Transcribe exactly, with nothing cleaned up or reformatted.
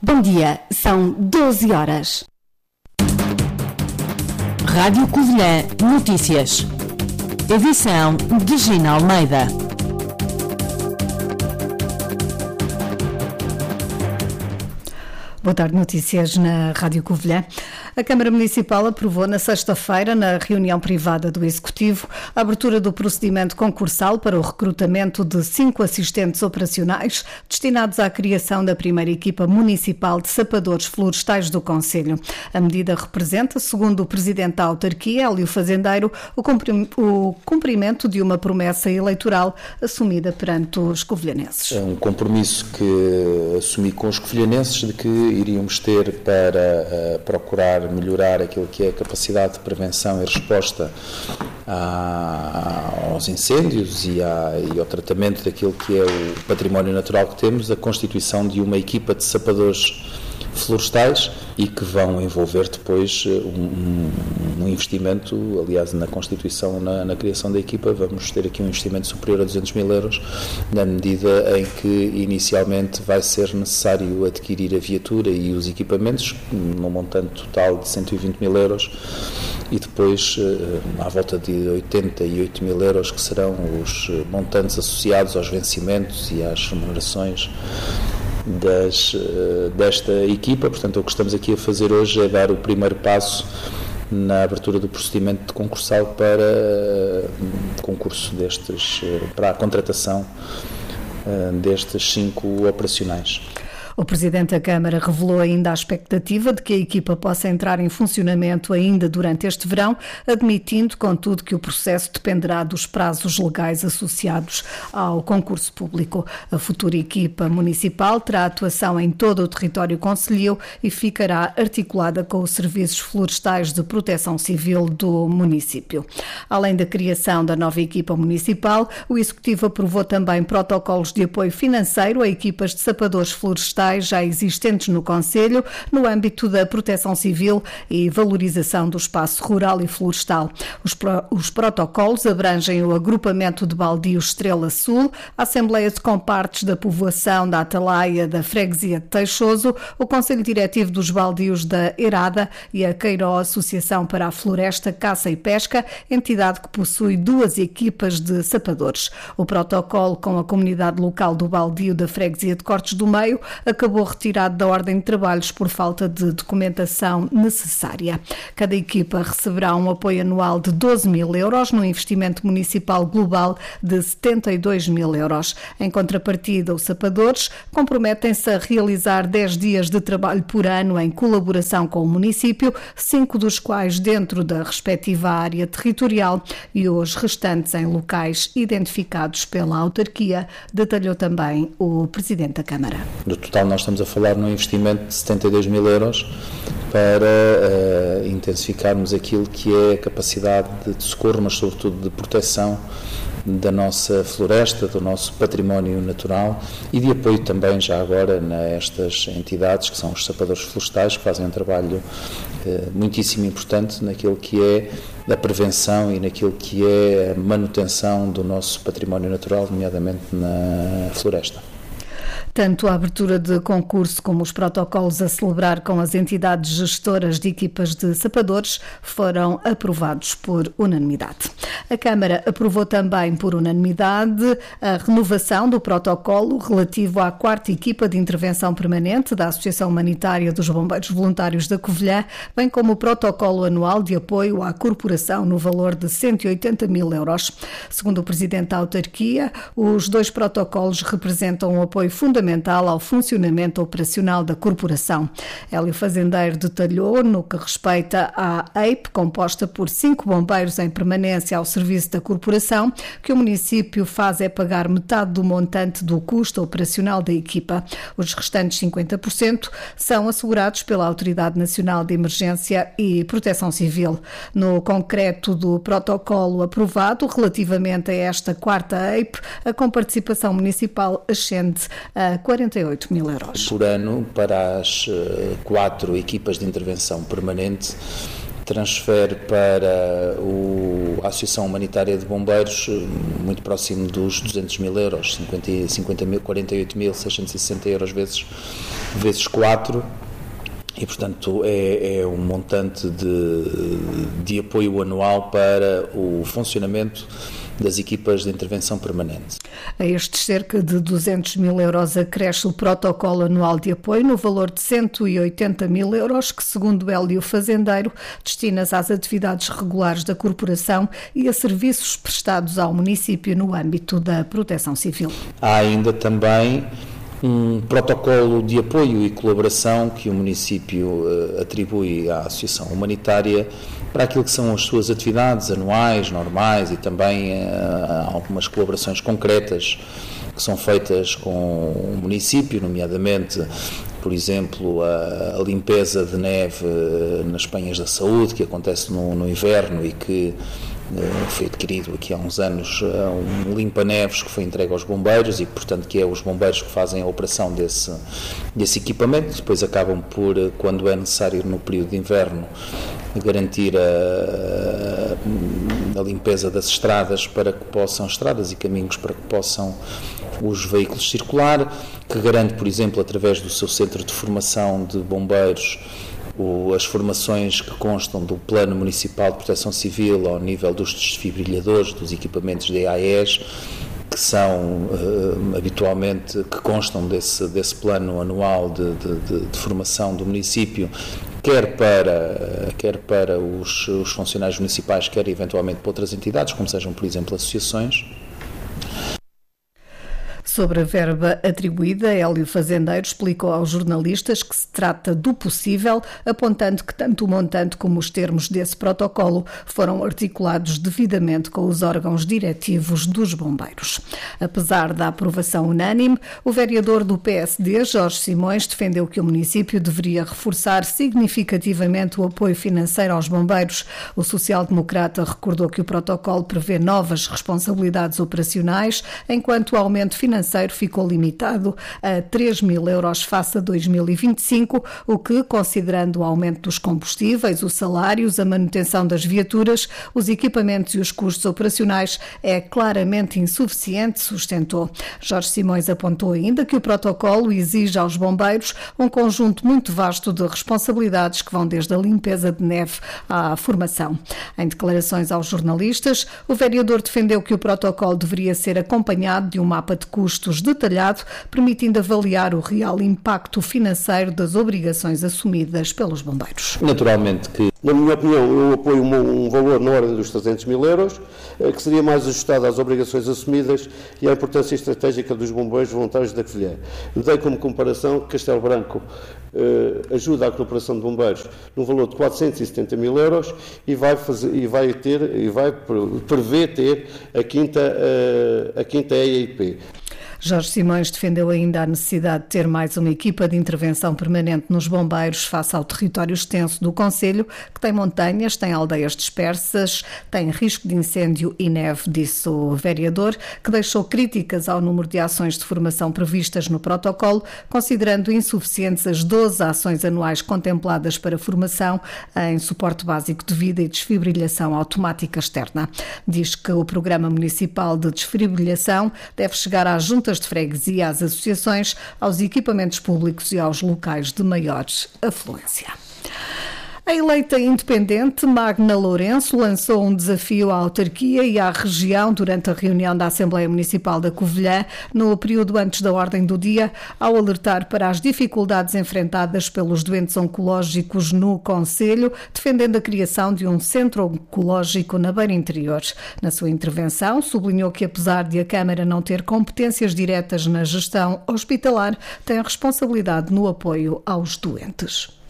Bom dia, são doze horas. Rádio Covilhã Notícias. Edição de Gina Almeida. Boa tarde, notícias na Rádio Covilhã. A Câmara Municipal aprovou na sexta-feira, na reunião privada do Executivo, a abertura do procedimento concursal para o recrutamento de cinco assistentes operacionais destinados à criação da primeira equipa municipal de sapadores florestais do concelho. A medida representa, segundo o Presidente da Autarquia, Hélio Fazendeiro, o cumprimento de uma promessa eleitoral assumida perante os covilhanenses. É um compromisso que assumi com os covilhanenses de que iríamos ter para uh, procurar melhorar aquilo que é a capacidade de prevenção e resposta a, aos incêndios e, a, e ao tratamento daquilo que é o património natural que temos, a constituição de uma equipa de sapadores florestais e que vão envolver depois um, um investimento, aliás, na constituição, na, na criação da equipa, vamos ter aqui um investimento superior a duzentos mil euros, na medida em que inicialmente vai ser necessário adquirir a viatura e os equipamentos, num montante total de cento e vinte mil euros, e depois à volta de oitenta e oito mil euros, que serão os montantes associados aos vencimentos e às remunerações Das, desta equipa. Portanto, o que estamos aqui a fazer hoje é dar o primeiro passo na abertura do procedimento de concursal para concurso destes, para a contratação destes cinco operacionais. O Presidente da Câmara revelou ainda a expectativa de que a equipa possa entrar em funcionamento ainda durante este verão, admitindo, contudo, que o processo dependerá dos prazos legais associados ao concurso público. A futura equipa municipal terá atuação em todo o território concelhio e ficará articulada com os serviços florestais de proteção civil do município. Além da criação da nova equipa municipal, o Executivo aprovou também protocolos de apoio financeiro a equipas de sapadores florestais já existentes no concelho, no âmbito da proteção civil e valorização do espaço rural e florestal. Os, pro, os protocolos abrangem o agrupamento de baldios Estrela Sul, a Assembleia de Compartes da Povoação da Atalaia da Freguesia de Teixoso, o Conselho Diretivo dos Baldios da Erada e a Queiró Associação para a Floresta, Caça e Pesca, entidade que possui duas equipas de sapadores. O protocolo com a comunidade local do baldio da Freguesia de Cortes do Meio acabou retirado da ordem de trabalhos por falta de documentação necessária. Cada equipa receberá um apoio anual de doze mil euros no investimento municipal global de setenta e dois mil euros. Em contrapartida, os sapadores comprometem-se a realizar dez dias de trabalho por ano em colaboração com o município, cinco dos quais dentro da respectiva área territorial e os restantes em locais identificados pela autarquia, detalhou também o Presidente da Câmara. No total, nós estamos a falar num investimento de setenta e dois mil euros para uh, intensificarmos aquilo que é a capacidade de socorro, mas sobretudo de proteção da nossa floresta, do nosso património natural e de apoio também, já agora, nestas entidades que são os sapadores florestais, que fazem um trabalho uh, muitíssimo importante naquilo que é a prevenção e naquilo que é a manutenção do nosso património natural, nomeadamente na floresta. Tanto a abertura de concurso como os protocolos a celebrar com as entidades gestoras de equipas de sapadores foram aprovados por unanimidade. A Câmara aprovou também por unanimidade a renovação do protocolo relativo à quarta equipa de intervenção permanente da Associação Humanitária dos Bombeiros Voluntários da Covilhã, bem como o protocolo anual de apoio à corporação no valor de cento e oitenta mil euros. Segundo o Presidente da Autarquia, os dois protocolos representam um apoio fundamental ao funcionamento operacional da corporação. Hélio Fazendeiro detalhou, no que respeita à E I P, composta por cinco bombeiros em permanência ao serviço da corporação, que o município faz é pagar metade do montante do custo operacional da equipa. Os restantes cinquenta por cento são assegurados pela Autoridade Nacional de Emergência e Proteção Civil. No concreto do protocolo aprovado, relativamente a esta quarta E I P, a comparticipação municipal ascende a quarenta e oito mil euros. Por ano, para as quatro equipas de intervenção permanente, transfere para o, a Associação Humanitária de Bombeiros muito próximo dos duzentos mil euros, cinquenta, cinquenta mil, quarenta e oito mil seiscentos e sessenta euros vezes, vezes quatro. E, portanto, é, é um montante de, de apoio anual para o funcionamento das equipas de intervenção permanente. A estes cerca de duzentos mil euros acresce o protocolo anual de apoio no valor de cento e oitenta mil euros, que, segundo Hélio Fazendeiro, destina-se às atividades regulares da corporação e a serviços prestados ao município no âmbito da proteção civil. Há ainda também um protocolo de apoio e colaboração que o município uh, atribui à Associação Humanitária para aquilo que são as suas atividades anuais, normais e também uh, algumas colaborações concretas que são feitas com o município, nomeadamente, por exemplo, a, a limpeza de neve nas penhas da saúde, que acontece no, no inverno e que foi adquirido aqui há uns anos um limpa-neves que foi entregue aos bombeiros e, portanto, que é os bombeiros que fazem a operação desse, desse equipamento. Depois acabam por, quando é necessário no período de inverno, garantir a, a limpeza das estradas para que possam, estradas e caminhos para que possam os veículos circular, que garante, por exemplo, através do seu centro de formação de bombeiros, O, as formações que constam do Plano Municipal de Proteção Civil ao nível dos desfibrilhadores, dos equipamentos de E A E S, que são uh, habitualmente, que constam desse, desse plano anual de, de, de, de formação do município, quer para, quer para os, os funcionários municipais, quer eventualmente para outras entidades, como sejam, por exemplo, associações. Sobre a verba atribuída, Hélio Fazendeiro explicou aos jornalistas que se trata do possível, apontando que tanto o montante como os termos desse protocolo foram articulados devidamente com os órgãos diretivos dos bombeiros. Apesar da aprovação unânime, o vereador do P S D, Jorge Simões, defendeu que o município deveria reforçar significativamente o apoio financeiro aos bombeiros. O social-democrata recordou que o protocolo prevê novas responsabilidades operacionais, enquanto o aumento financeiro ficou limitado a três mil euros face a dois mil e vinte e cinco, o que, considerando o aumento dos combustíveis, os salários, a manutenção das viaturas, os equipamentos e os custos operacionais, é claramente insuficiente, sustentou. Jorge Simões apontou ainda que o protocolo exige aos bombeiros um conjunto muito vasto de responsabilidades que vão desde a limpeza de neve à formação. Em declarações aos jornalistas, o vereador defendeu que o protocolo deveria ser acompanhado de um mapa de custos detalhado, permitindo avaliar o real impacto financeiro das obrigações assumidas pelos bombeiros. Naturalmente que, na minha opinião, eu apoio um valor na ordem dos trezentos mil euros, que seria mais ajustado às obrigações assumidas e à importância estratégica dos bombeiros voluntários da Covilhã. Dei como comparação que Castelo Branco eh, ajuda à corporação de bombeiros num valor de quatrocentos e setenta mil euros e vai, fazer, e vai, ter, e vai prever ter a quinta, eh, a quinta E I P. Jorge Simões defendeu ainda a necessidade de ter mais uma equipa de intervenção permanente nos bombeiros face ao território extenso do concelho, que tem montanhas, tem aldeias dispersas, tem risco de incêndio e neve, disse o vereador, que deixou críticas ao número de ações de formação previstas no protocolo, considerando insuficientes as doze ações anuais contempladas para formação em suporte básico de vida e desfibrilhação automática externa. Diz que o Programa Municipal de Desfibrilhação deve chegar às juntas de freguesia, às associações, aos equipamentos públicos e aos locais de maior afluência. A eleita independente Magna Lourenço lançou um desafio à autarquia e à região durante a reunião da Assembleia Municipal da Covilhã, no período antes da ordem do dia, ao alertar para as dificuldades enfrentadas pelos doentes oncológicos no concelho, defendendo a criação de um centro oncológico na Beira Interior. Na sua intervenção, sublinhou que, apesar de a Câmara não ter competências diretas na gestão hospitalar, tem responsabilidade no apoio aos doentes.